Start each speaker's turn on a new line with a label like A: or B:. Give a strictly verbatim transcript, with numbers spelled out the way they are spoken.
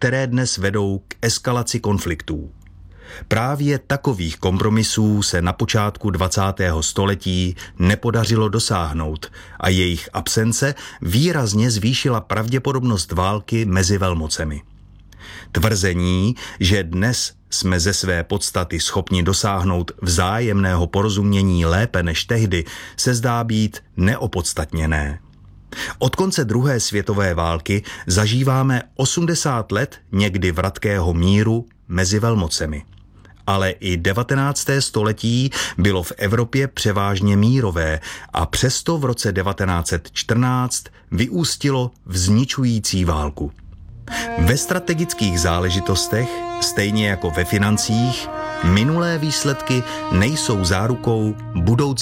A: které dnes vedou k eskalaci konfliktů. Právě takových kompromisů se na počátku dvacátého století nepodařilo dosáhnout a jejich absence výrazně zvýšila pravděpodobnost války mezi velmocemi. Tvrzení, že dnes jsme ze své podstaty schopni dosáhnout vzájemného porozumění lépe než tehdy, se zdá být neopodstatněné. Od konce druhé světové války zažíváme osmdesát let někdy vratkého míru mezi velmocemi. Ale i devatenácté století bylo v Evropě převážně mírové a přesto v roce devatenáct set čtrnáct vyústilo v zničující válku. Ve strategických záležitostech, stejně jako ve financích, minulé výsledky nejsou zárukou budoucí